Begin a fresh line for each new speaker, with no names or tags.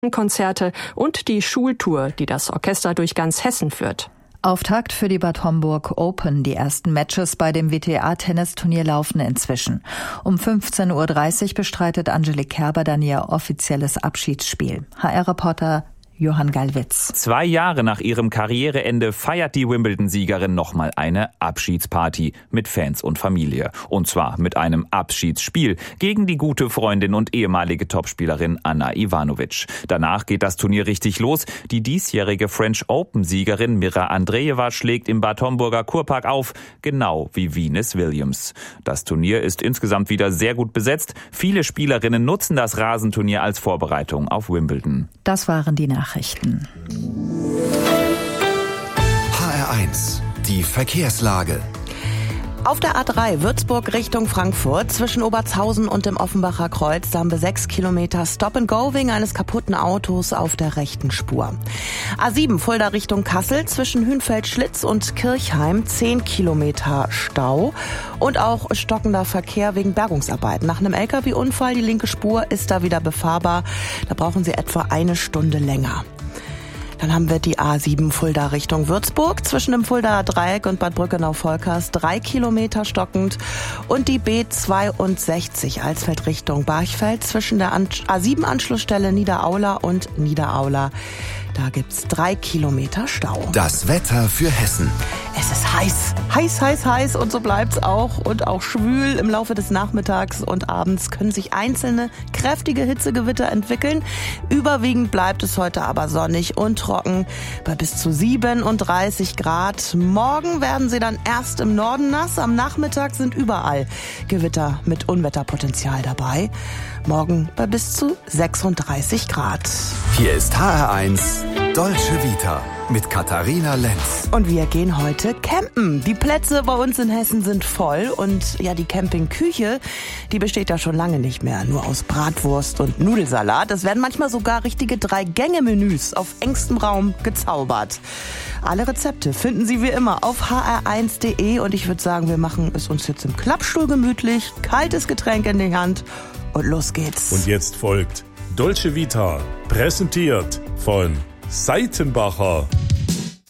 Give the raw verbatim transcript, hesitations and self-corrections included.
Konzerte und die Schultour, die das Orchester durch ganz Hessen führt.
Auftakt für die Bad Homburg Open. Die ersten Matches bei dem W T A-Tennisturnier laufen inzwischen. Um fünfzehn Uhr dreißig bestreitet Angelique Kerber dann ihr offizielles Abschiedsspiel. H R-Reporter Johann Gallwitz.
Zwei Jahre nach ihrem Karriereende feiert die Wimbledon-Siegerin nochmal eine Abschiedsparty mit Fans und Familie. Und zwar mit einem Abschiedsspiel gegen die gute Freundin und ehemalige Topspielerin Anna Ivanovic. Danach geht das Turnier richtig los. Die diesjährige French Open-Siegerin Mira Andreeva schlägt im Bad Homburger Kurpark auf, genau wie Venus Williams. Das Turnier ist insgesamt wieder sehr gut besetzt. Viele Spielerinnen nutzen das Rasenturnier als Vorbereitung auf Wimbledon.
Das waren die Nachrichten.
H R eins, die Verkehrslage.
Auf der A drei Würzburg Richtung Frankfurt zwischen Obertshausen und dem Offenbacher Kreuz, da haben wir sechs Kilometer Stop and Go wegen eines kaputten Autos auf der rechten Spur. A sieben Fulda Richtung Kassel zwischen Hünfeld-Schlitz und Kirchheim zehn Kilometer Stau und auch stockender Verkehr wegen Bergungsarbeiten. Nach einem L K W-Unfall, die linke Spur ist da wieder befahrbar, da brauchen Sie etwa eine Stunde länger. Dann haben wir die A sieben Fulda Richtung Würzburg zwischen dem Fuldaer Dreieck und Bad Brückenau-Volkers drei Kilometer stockend und die B zweiundsechzig Alsfeld Richtung Barchfeld zwischen der A sieben Anschlussstelle Niederaula und Niederaula. Da gibt's drei Kilometer Stau.
Das Wetter für Hessen.
Es ist heiß, heiß, heiß, heiß und so bleibt's auch und auch schwül. Im Laufe des Nachmittags und abends können sich einzelne kräftige Hitzegewitter entwickeln. Überwiegend bleibt es heute aber sonnig und trocken bei bis zu siebenunddreißig Grad. Morgen werden sie dann erst im Norden nass. Am Nachmittag sind überall Gewitter mit Unwetterpotenzial dabei. Morgen bei bis zu sechsunddreißig Grad.
Hier ist H R eins Dolce Vita mit Katharina Lenz.
Und wir gehen heute campen. Die Plätze bei uns in Hessen sind voll und ja, die Campingküche, die besteht ja schon lange nicht mehr nur aus Bratwurst und Nudelsalat. Es werden manchmal sogar richtige Drei-Gänge-Menüs auf engstem Raum gezaubert. Alle Rezepte finden Sie wie immer auf h r eins punkt d e und ich würde sagen, wir machen es uns jetzt im Klappstuhl gemütlich, kaltes Getränk in die Hand und los geht's.
Und jetzt folgt Dolce Vita, präsentiert von Seitenbacher.